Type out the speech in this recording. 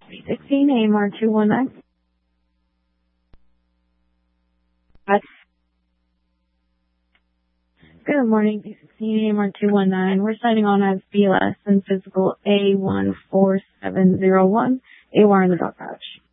16 AMR 219. Good morning, B16 AMR 219. We're signing on as BLS and physical A14701. AWR in the dog pouch.